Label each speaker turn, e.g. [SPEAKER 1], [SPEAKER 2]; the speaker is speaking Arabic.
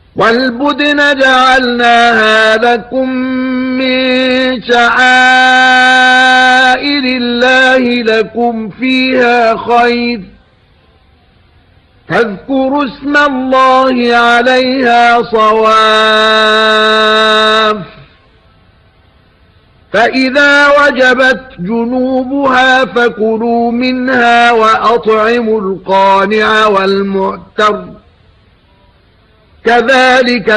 [SPEAKER 1] وَالْبُدْنَ جَعَلْنَاهَا لَكُم مِّن شَعَائِرِ اللَّهِ لَكُمْ فِيهَا خَيْرٌ فاذكروا اسم الله عليها صواف فإذا وجبت جنوبها فكلوا منها وأطعموا القانع والمعتر كذلك